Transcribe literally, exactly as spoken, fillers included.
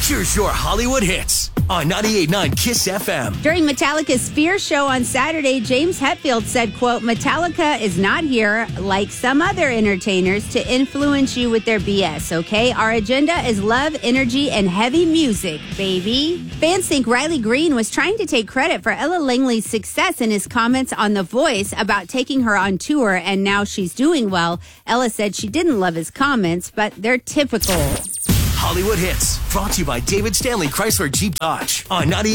Here's your Hollywood hits on ninety-eight point nine Kiss F M. During Metallica's Sphere show on Saturday, James Hetfield said, quote, Metallica is not here, like some other entertainers, to influence you with their B S, okay? Our agenda is love, energy, and heavy music, baby. Fans think Riley Green was trying to take credit for Ella Langley's success in his comments on The Voice about taking her on tour, and now she's doing well. Ella said she didn't love his comments, but they're typical. Hollywood hits, brought to you by David Stanley Chrysler Jeep Dodge on ninety-eight.